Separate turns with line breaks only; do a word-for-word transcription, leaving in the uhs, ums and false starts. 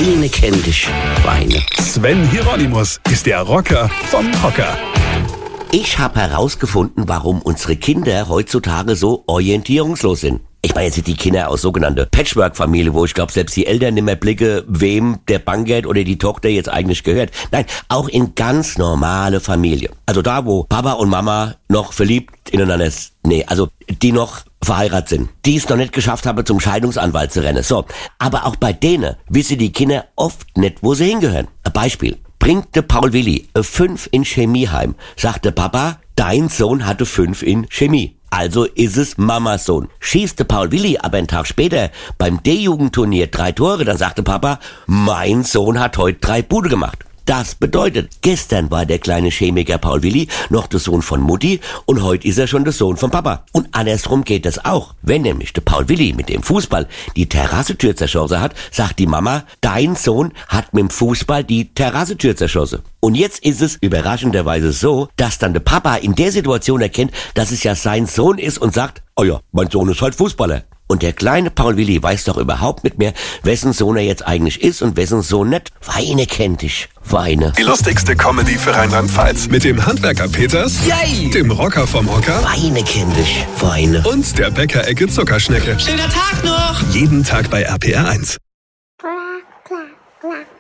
Weine kenn dich, Weine.
Sven Hieronymus ist der Rocker vom Hocker.
Ich habe herausgefunden, warum unsere Kinder heutzutage so orientierungslos sind. Ich meine jetzt nicht die Kinder aus sogenannter Patchwork-Familie, wo ich glaube, selbst die Eltern nicht mehr blicke, wem der Bankgeld oder die Tochter jetzt eigentlich gehört. Nein, auch in ganz normale Familie. Also da, wo Papa und Mama noch verliebt ineinander sind. Nee, also die noch verheiratet sind. Die es noch nicht geschafft haben, zum Scheidungsanwalt zu rennen. So, aber auch bei denen wissen die Kinder oft nicht, wo sie hingehören. Ein Beispiel. Bringt der Paul Willi eine fünf in Chemie heim, sagt der Papa, dein Sohn hatte fünf in Chemie. Also ist es Mamas Sohn. Schießt der Paul Willi aber einen Tag später beim D-Jugendturnier drei Tore, dann sagt der Papa, mein Sohn hat heute drei Bude gemacht. Das bedeutet, gestern war der kleine Chemiker Paul Willi noch der Sohn von Mutti und heute ist er schon der Sohn von Papa. Und andersrum geht das auch. Wenn nämlich der Paul Willi mit dem Fußball die Terrassentür zerschossen hat, sagt die Mama, dein Sohn hat mit dem Fußball die Terrassentür zerschossen. Und jetzt ist es überraschenderweise so, dass dann der Papa in der Situation erkennt, dass es ja sein Sohn ist und sagt, oh ja, mein Sohn ist halt Fußballer. Und der kleine Paul Willi weiß doch überhaupt nicht mehr, wessen Sohn er jetzt eigentlich ist und wessen Sohn nicht. Weine kennt dich, Weine.
Die lustigste Comedy für Rheinland-Pfalz. Mit dem Handwerker Peters,
Yay!
Dem Rocker vom Hocker
Weine kennt dich, Weine.
und der Bäckerecke Zuckerschnecke.
Schöner Tag noch!
Jeden Tag bei R P R eins.
Quack, quack, quack.